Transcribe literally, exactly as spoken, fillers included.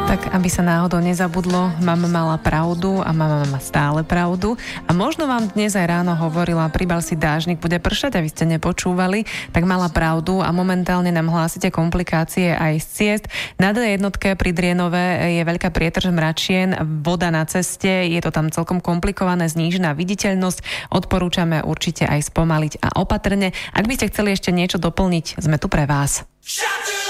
Tak, aby sa náhodou nezabudlo, mama mala pravdu a mama má stále pravdu. A možno vám dnes aj ráno hovorila, pribal si dážnik, bude pršať a vy ste nepočúvali, tak mala pravdu a momentálne nám hlásite komplikácie aj z ciest. Na dé jednotke pri Drienove je veľká prietrž mračien, voda na ceste, je to tam celkom komplikované, znížená viditeľnosť. Odporúčame určite aj spomaliť a opatrne. Ak by ste chceli ešte niečo doplniť, sme tu pre vás.